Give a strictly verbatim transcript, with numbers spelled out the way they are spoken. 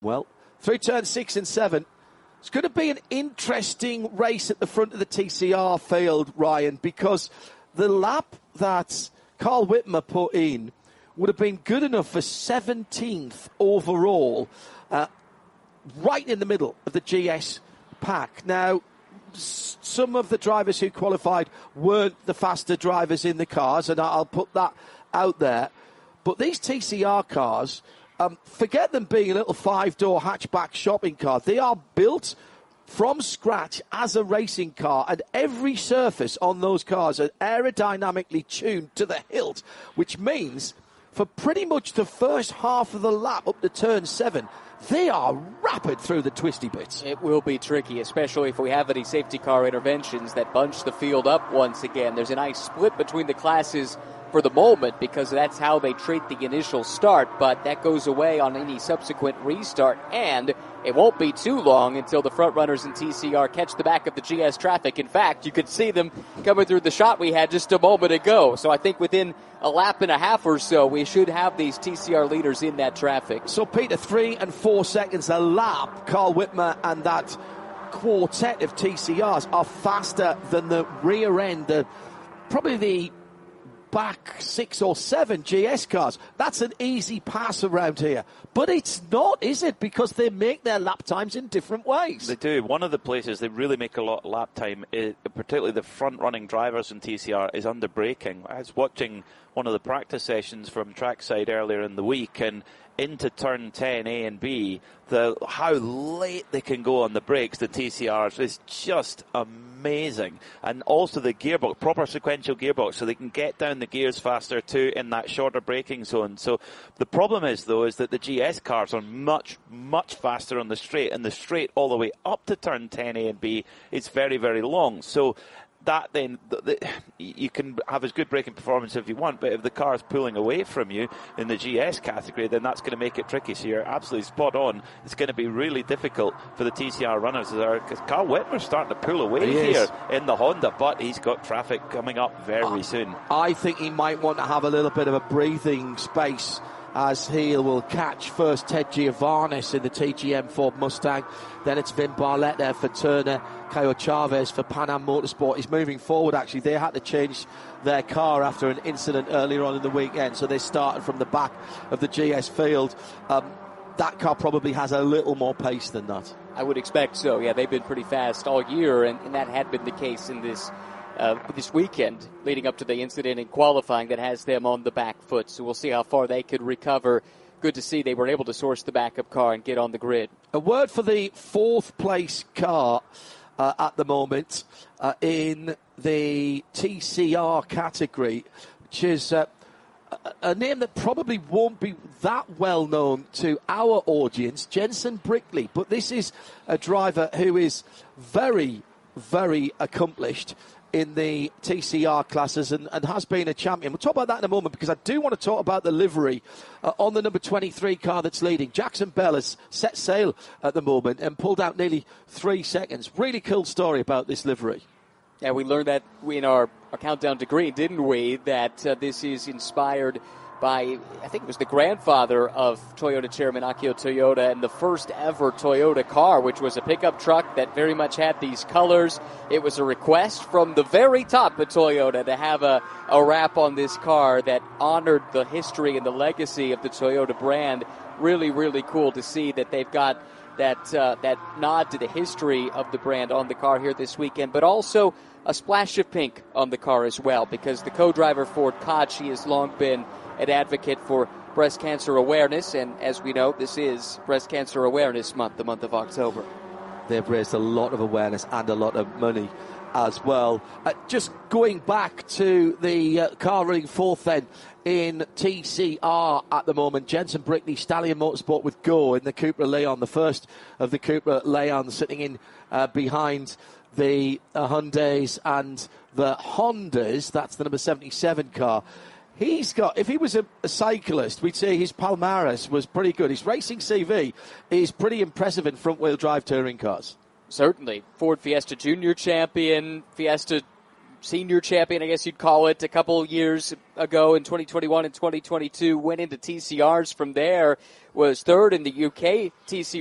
Well, through turn six and seven, it's going to be an interesting race at the front of the T C R field, Ryan, because the lap that Carl Whitmer put in would have been good enough for seventeenth overall, uh, right in the middle of the G S pack. Now, s- some of the drivers who qualified weren't the faster drivers in the cars, and I'll put that out there. But these T C R cars, um, forget them being a little five-door hatchback shopping car. They are built from scratch as a racing car, and every surface on those cars are aerodynamically tuned to the hilt, which means for pretty much the first half of the lap up to turn seven, they are rapid through the twisty bits. It will be tricky, especially if we have any safety car interventions that bunch the field up once again. There's a nice split between the classes for the moment because that's how they treat the initial start, but that goes away on any subsequent restart, and it won't be too long until the front runners in T C R catch the back of the G S traffic. In fact, you could see them coming through the shot we had just a moment ago. So I think within a lap and a half or so, we should have these T C R leaders in that traffic. So, Peter, three and four seconds a lap. Carl Whitmer and that quartet of T C Rs are faster than the rear end, the, probably the back six or seven G S cars. That's an easy pass around here. But it's not, is it? Because they make their lap times in different ways. They do. One of the places they really make a lot of lap time, is, particularly the front-running drivers in T C R, is under braking. I was watching one of the practice sessions from trackside earlier in the week, and into turn ten A and B, the how late they can go on the brakes, the T C Rs, is just amazing. And also the gearbox, proper sequential gearbox, so they can get down the gears faster too in that shorter braking zone. So the problem is, though, is that the G S cars are much, much faster on the straight, and the straight all the way up to turn ten A and B is very, very long. So that then, the, the, you can have as good braking performance if you want, but if the car is pulling away from you in the G S category, then that's going to make it tricky. So you're absolutely spot on. It's going to be really difficult for the T C R runners, because Carl Whitmer's starting to pull away he here is. in the Honda, but he's got traffic coming up very I, soon. I think he might want to have a little bit of a breathing space as he will catch first Ted Giovannis in the T G M Ford Mustang. Then it's Vin Barlett there for Turner, Caio Chavez for Pan Am Motorsport. He's moving forward, actually. They had to change their car after an incident earlier on in the weekend, so they started from the back of the G S field. Um, that car probably has a little more pace than that. I would expect so. Yeah, they've been pretty fast all year, and, and that had been the case in this Uh, this weekend leading up to the incident in qualifying that has them on the back foot. So we'll see how far they could recover. Good to see they were able to source the backup car and get on the grid. A word for the fourth place car uh, at the moment uh, in the T C R category, which is uh, a, a name that probably won't be that well known to our audience, Jenson Brickley. But this is a driver who is very, very accomplished in the T C R classes and, and has been a champion. We'll talk about that in a moment, because I do want to talk about the livery uh, on the number twenty-three car that's leading. Jackson Bell has set sail at the moment and pulled out nearly three seconds. Really cool story about this livery. Yeah, we learned that in our, our countdown to green, didn't we? That uh, this is inspired by, I think it was the grandfather of Toyota chairman Akio Toyoda, and the first ever Toyota car, which was a pickup truck that very much had these colors. It was a request from the very top of Toyota to have a, a wrap on this car that honored the history and the legacy of the Toyota brand. Really, really cool to see that they've got that uh, that nod to the history of the brand on the car here this weekend, but also a splash of pink on the car as well, because the co-driver Ford Koch, he has long been an advocate for breast cancer awareness, and as we know, this is Breast Cancer Awareness Month, the month of October. They've raised a lot of awareness and a lot of money as well. Uh, just going back to the uh, car running fourth then in T C R at the moment, Jenson Brickley, Stallion Motorsport with Go in the Cupra Leon, the first of the Cupra Leon, sitting in uh, behind the uh, Hyundais and the Hondas. That's the number seventy-seven car. He's got, if he was a, a cyclist, we'd say his palmarès was pretty good. His racing C V is pretty impressive in front-wheel drive touring cars. Certainly. Ford Fiesta Junior champion, Fiesta senior champion, I guess you'd call it, a couple years ago in twenty twenty-one and twenty twenty-two, went into T C Rs from there, was third in the U K T C R